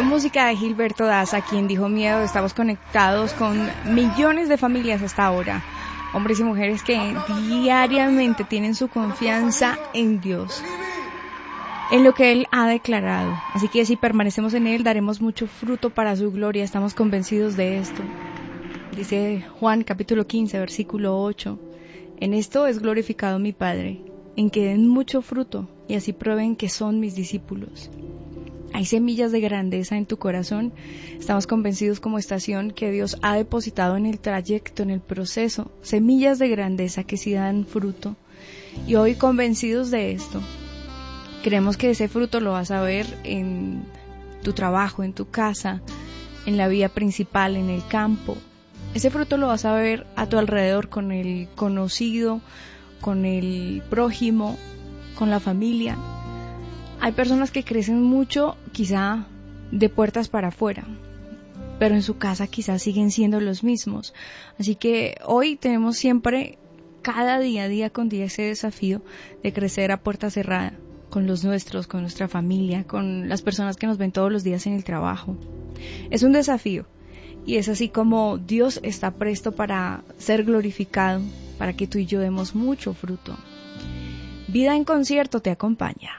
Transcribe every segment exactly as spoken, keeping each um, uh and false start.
Con música de Gilberto Daza, quien dijo miedo. Estamos conectados con millones de familias hasta ahora, hombres y mujeres que diariamente tienen su confianza en Dios, en lo que Él ha declarado. Así que si permanecemos en Él, daremos mucho fruto para su gloria. Estamos convencidos de esto. Dice Juan capítulo quince, versículo ocho. En esto es glorificado mi Padre, en que den mucho fruto y así prueben que son mis discípulos. Hay semillas de grandeza en tu corazón. Estamos convencidos como estación que Dios ha depositado en el trayecto, en el proceso, semillas de grandeza que sí dan fruto. Y hoy, convencidos de esto, creemos que ese fruto lo vas a ver en tu trabajo, en tu casa, en la vía principal, en el campo. Ese fruto lo vas a ver a tu alrededor, con el conocido, con el prójimo, con la familia. Hay personas que crecen mucho, quizá de puertas para afuera, pero en su casa quizás siguen siendo los mismos. Así que hoy tenemos siempre, cada día, día con día, ese desafío de crecer a puerta cerrada, con los nuestros, con nuestra familia, con las personas que nos ven todos los días en el trabajo. Es un desafío, y es así como Dios está presto para ser glorificado, para que tú y yo demos mucho fruto. Vida en Concierto te acompaña.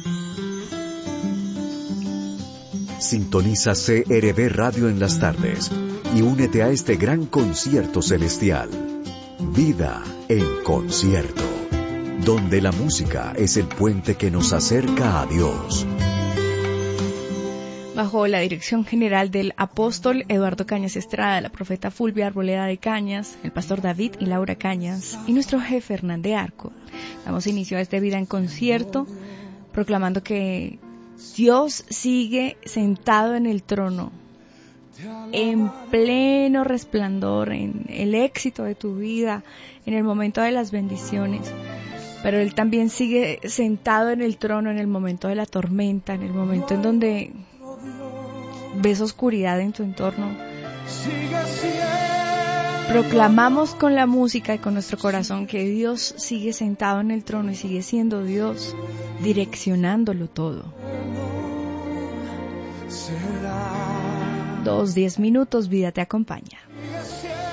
Sintoniza C R V Radio en las tardes y únete a este gran concierto celestial. Vida en Concierto, donde la música es el puente que nos acerca a Dios. Bajo la dirección general del apóstol Eduardo Cañas Estrada, la profeta Fulvia Arboleda de Cañas, el pastor David y Laura Cañas y nuestro jefe Hernán de Arco, damos inicio a este Vida en Concierto, proclamando que Dios sigue sentado en el trono, en pleno resplandor, en el éxito de tu vida, en el momento de las bendiciones. Pero Él también sigue sentado en el trono en el momento de la tormenta, en el momento en donde ves oscuridad en tu entorno. Proclamamos con la música y con nuestro corazón que Dios sigue sentado en el trono y sigue siendo Dios, direccionándolo todo. Dos, diez minutos, vida te acompaña.